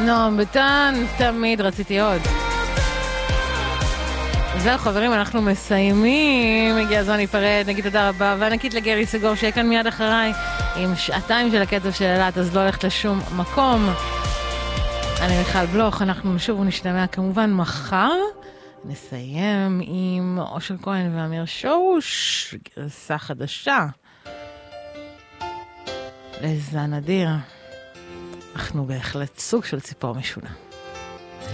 נועם ביטן, תמיד רציתי עוד. זהו חברים, אנחנו מסיימים, הגיע הזמן להיפרד, נגיד תודה רבה, וענקית לגרי סגור שיהיה כאן מיד אחריי עם שעתיים של הקטע של אלת, אז לא הולכת לשום מקום. אני מיכל בלוך, אנחנו נשוב ונשתמע כמובן מחר, נסיים עם אושר כהן ואמיר שוש, גרסה חדשה לזן אדיר. אנחנו בהחלט סוג של ציפור משונה.